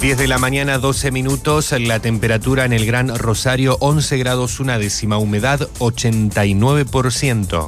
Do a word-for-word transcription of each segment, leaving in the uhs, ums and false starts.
diez de la mañana, doce minutos, la temperatura en el Gran Rosario, once grados una décima, humedad ochenta y nueve por ciento.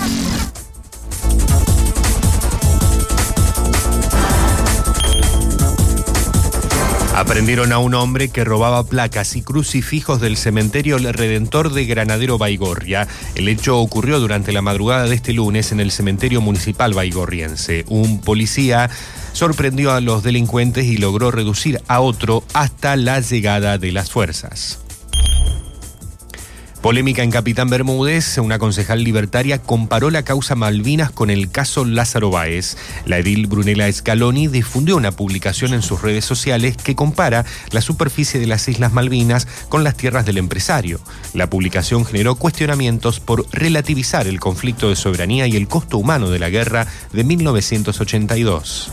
Aprendieron a un hombre que robaba placas y crucifijos del cementerio El Redentor de Granadero Baigorria. El hecho ocurrió durante la madrugada de este lunes en el cementerio municipal baigorriense. Un policía sorprendió a los delincuentes y logró reducir a otro hasta la llegada de las fuerzas. Polémica en Capitán Bermúdez. Una concejal libertaria comparó la causa Malvinas con el caso Lázaro Báez. La edil Brunella Scaloni difundió una publicación en sus redes sociales que compara la superficie de las Islas Malvinas con las tierras del empresario. La publicación generó cuestionamientos por relativizar el conflicto de soberanía y el costo humano de la guerra de mil novecientos ochenta y dos.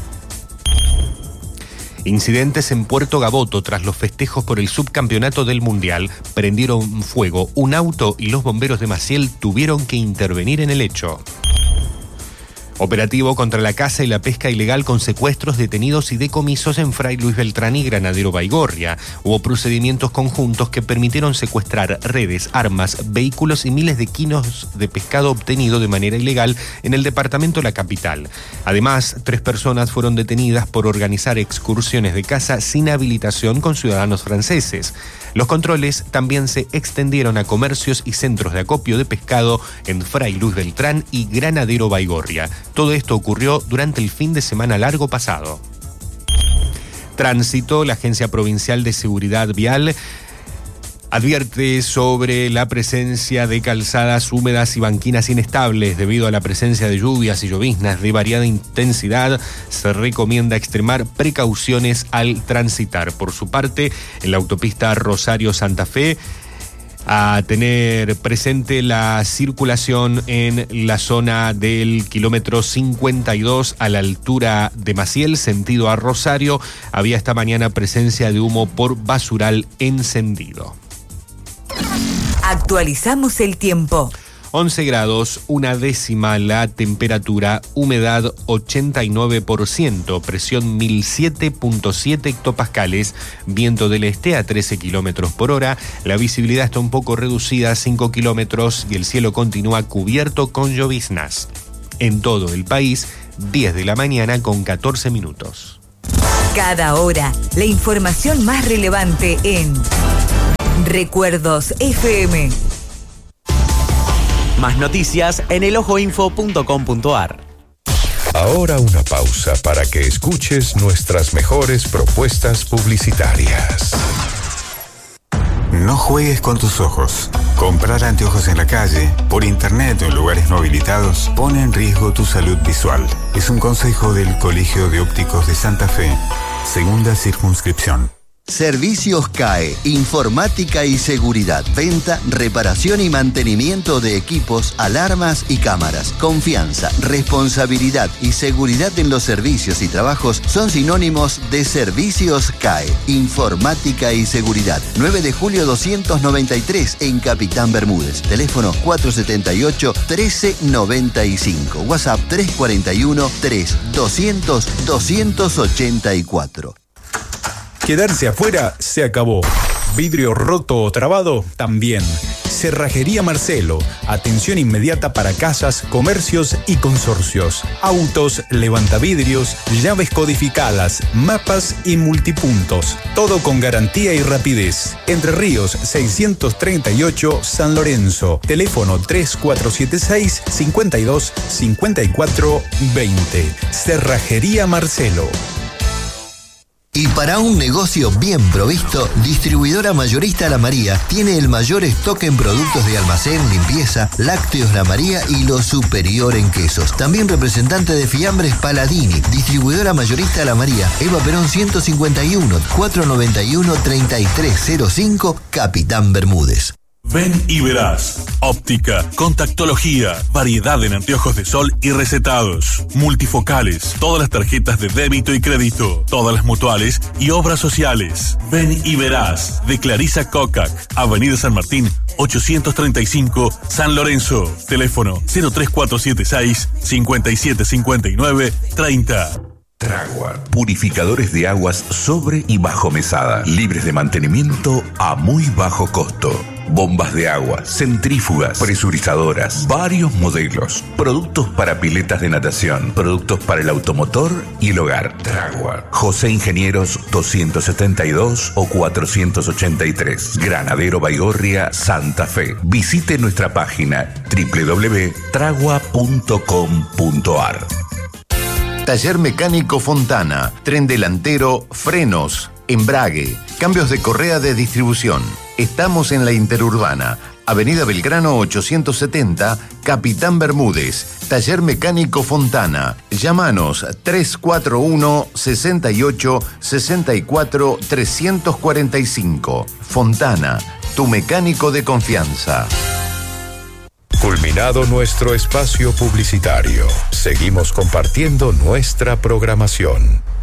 Incidentes en Puerto Gaboto tras los festejos por el subcampeonato del Mundial. Prendieron fuego un auto y los bomberos de Maciel tuvieron que intervenir en el hecho. Operativo contra la caza y la pesca ilegal con secuestros, detenidos y decomisos en Fray Luis Beltrán y Granadero Baigorria. Hubo procedimientos conjuntos que permitieron secuestrar redes, armas, vehículos y miles de kilos de pescado obtenido de manera ilegal en el departamento de la capital. Además, tres personas fueron detenidas por organizar excursiones de caza sin habilitación con ciudadanos franceses. Los controles también se extendieron a comercios y centros de acopio de pescado en Fray Luis Beltrán y Granadero Baigorria. Todo esto ocurrió durante el fin de semana largo pasado. Tránsito. La Agencia Provincial de Seguridad Vial advierte sobre la presencia de calzadas húmedas y banquinas inestables. Debido a la presencia de lluvias y lloviznas de variada intensidad, se recomienda extremar precauciones al transitar. Por su parte, en la autopista Rosario-Santa Fe, a tener presente la circulación en la zona del kilómetro cincuenta y dos a la altura de Maciel, sentido a Rosario. Había esta mañana presencia de humo por basural encendido. Actualizamos el tiempo. once grados, una décima la temperatura, humedad ochenta y nueve por ciento, presión mil siete punto siete hectopascales, viento del este a trece kilómetros por hora, la visibilidad está un poco reducida a cinco kilómetros y el cielo continúa cubierto con lloviznas. En todo el país, diez de la mañana con catorce minutos. Cada hora, la información más relevante en Recuerdos F M. Más noticias en el ojo info punto com punto a r. Ahora una pausa para que escuches nuestras mejores propuestas publicitarias. No juegues con tus ojos. Comprar anteojos en la calle, por internet o en lugares no habilitados pone en riesgo tu salud visual. Es un consejo del Colegio de Ópticos de Santa Fe, segunda circunscripción. Servicios C A E, informática y seguridad, venta, reparación y mantenimiento de equipos, alarmas y cámaras. Confianza, responsabilidad y seguridad en los servicios y trabajos son sinónimos de Servicios C A E, informática y seguridad. nueve de julio doscientos noventa y tres en Capitán Bermúdez. Teléfono cuatro siete ocho, uno tres nueve cinco. WhatsApp tres cuatro uno, tres doscientos, doscientos ochenta y cuatro. Quedarse afuera se acabó. Vidrio roto o trabado también. Cerrajería Marcelo. Atención inmediata para casas, comercios y consorcios. Autos, levantavidrios, llaves codificadas, mapas y multipuntos. Todo con garantía y rapidez. Entre Ríos seiscientos treinta y ocho, San Lorenzo. Teléfono tres cuatro siete seis, cinco dos, cinco cuatro dos cero. Cerrajería Marcelo. Y para un negocio bien provisto, Distribuidora Mayorista La María tiene el mayor stock en productos de almacén, limpieza, lácteos La María y lo superior en quesos. También representante de fiambres Paladini. Distribuidora Mayorista La María, Eva Perón ciento cincuenta y uno, cuatrocientos noventa y uno, treinta y tres cero cinco, Capitán Bermúdez. Ven y verás. Óptica, contactología, variedad en anteojos de sol y recetados, multifocales, todas las tarjetas de débito y crédito, todas las mutuales y obras sociales. Ven y verás. De Clarisa Cocac, Avenida San Martín, ochocientos treinta y cinco, San Lorenzo. Teléfono cero tres cuatro siete seis, cinco siete cinco nueve, treinta. Tragua, purificadores de aguas sobre y bajo mesada, libres de mantenimiento a muy bajo costo. Bombas de agua, centrífugas, presurizadoras, varios modelos, productos para piletas de natación, productos para el automotor y el hogar. Tragua, José Ingenieros doscientos setenta y dos o cuatrocientos ochenta y tres, Granadero Baigorria, Santa Fe. Visite nuestra página doble u doble u doble u punto tragua punto com punto a r. Taller Mecánico Fontana, tren delantero, frenos, embrague, cambios de correa de distribución. Estamos en la Interurbana, Avenida Belgrano ochocientos setenta, Capitán Bermúdez. Taller Mecánico Fontana. Llámanos tres cuatro uno, seis ocho, seis cuatro, tres cuatro cinco. Fontana, tu mecánico de confianza. Culminado nuestro espacio publicitario, seguimos compartiendo nuestra programación.